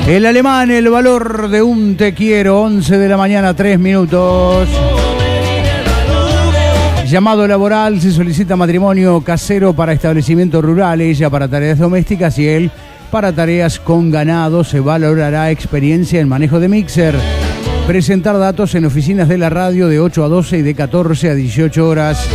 El alemán, el valor de un te quiero, 11 de la mañana, 3 minutos. Llamado laboral, se solicita matrimonio casero para establecimiento rural, ella para tareas domésticas y él para tareas con ganado. Se valorará experiencia en manejo de mixer. Presentar datos en oficinas de la radio de 8 a 12 y de 14 a 18 horas.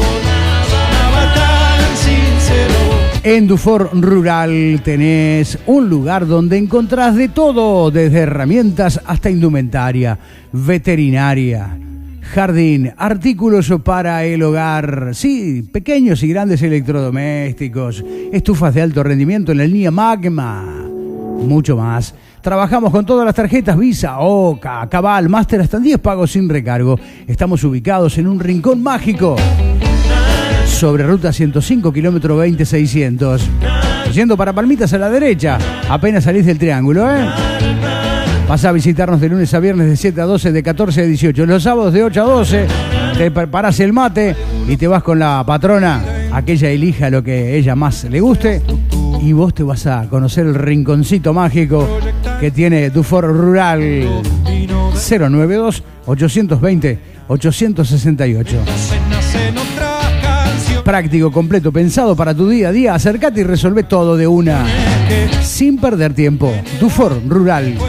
En Dufour Rural tenés un lugar donde encontrás de todo, desde herramientas hasta indumentaria, veterinaria, jardín, artículos para el hogar, sí, pequeños y grandes electrodomésticos, estufas de alto rendimiento en la línea Magma, mucho más. Trabajamos con todas las tarjetas Visa, Oca, Cabal, Master, hasta 10 pagos sin recargo. Estamos ubicados en un rincón mágico sobre ruta 105, kilómetro 20600. Yendo para Palmitas a la derecha, apenas salís del triángulo, Pasá a visitarnos de lunes a viernes de 7 a 12, de 14 a 18. Los sábados de 8 a 12, te preparás el mate y te vas con la patrona, aquella elija lo que ella más le guste, y vos te vas a conocer el rinconcito mágico que tiene Dufour Rural. 092-820-868. Práctico, completo, pensado para tu día a día. Acércate y resolvé todo de una, sin perder tiempo. Dufour Rural.